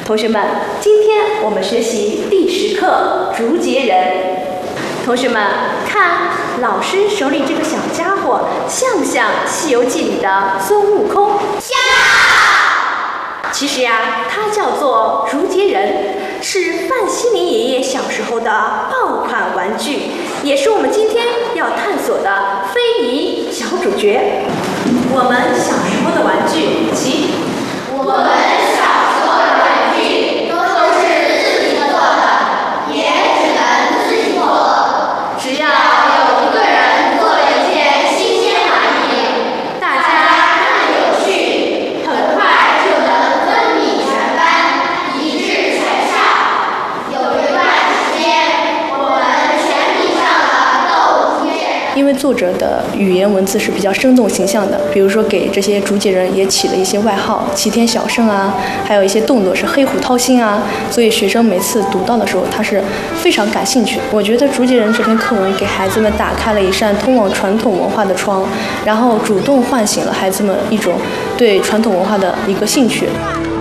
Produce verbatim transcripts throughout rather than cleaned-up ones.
同学们，今天我们学习第十课竹节人。同学们看，老师手里这个小家伙像不像《西游记》里的孙悟空？ 像。 其实呀，它叫做竹节人，是范希林爷爷小时候的爆款玩具，也是我们今天要探索的非遗小主角。我们小时候的玩具，其我们小时候的玩具都是自己做的，也只能自己做。 只要有一个人做了一件新鲜玩意，大家看有趣，很快就能分米全班，一致全上。有一段时间，我们全迷上了斗竹节人。因为作者的语言文字是比较生动形象的，比如说给这些竹节人也起了一些外号，齐天小圣啊，还有一些动作是黑虎掏心啊，所以学生每次读到的时候，他是非常感兴趣。我觉得竹节人这篇课文给孩子们打开了一扇通往传统文化的窗，然后主动唤醒了孩子们一种对传统文化的一个兴趣。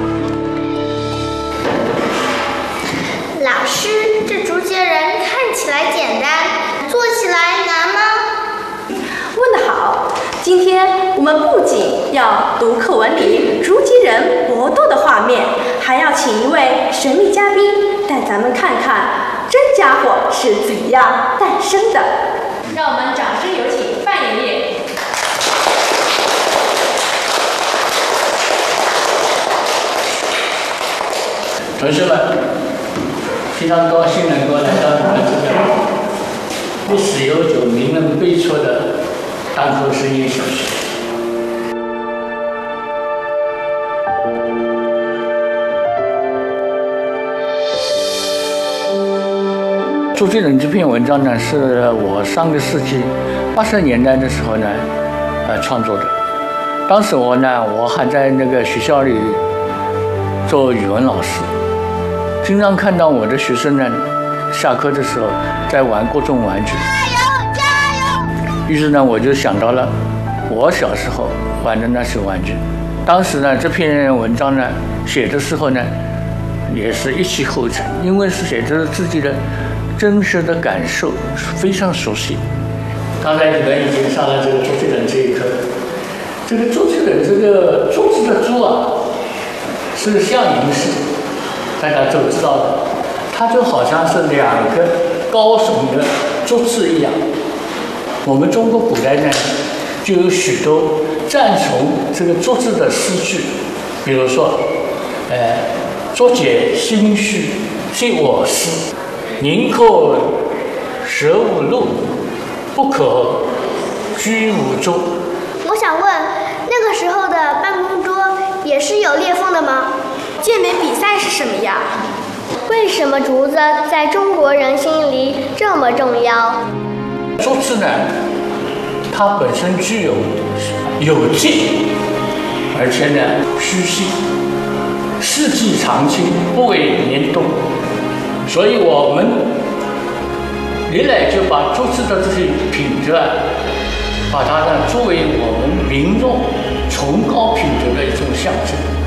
老师，这竹节人看起来简单，做起来难吗？ 问得好！今天我们不仅要读课文里竹节人搏斗的画面，还要请一位神秘嘉宾带咱们看看真家伙是怎样诞生的。让我们掌声有请范爷爷。 同学们，非常高兴能够来到你们这个历史悠久、名人辈出的单口实验小学。竹节人这篇文章呢，是我上个世纪八十年代的时候呢，呃创作的。当时我呢，我还在那个学校里做语文老师，经常看到我的学生呢，下课的时候在玩各种玩具。于是呢，我就想到了我小时候玩的那些玩具。当时呢，这篇文章呢写的时候呢，也是一气呵成，因为是写着自己的真实的感受，非常熟悉。刚才你们已经上了这个竹节人这一课，这个竹节人这个竹子的竹啊，是象形式，大家都知道的，它就好像是两个高耸的竹子一样。我们中国古代呢，就有许多赞从这个竹子的诗句，比如说，呃，竹节心绪系我师，宁可舍吾路，不可居吾舟。 我想问，那个时候的办公桌也是有裂缝的吗？ 健美比赛是什么呀？ 为什么竹子在中国人心里这么重要？ 竹子呢，它本身具有有劲，而且呢虚细，四季常青，不为年冬。所以我们历来就把竹子的这些品质啊，把它呢作为我们民众崇高品德的一种象征。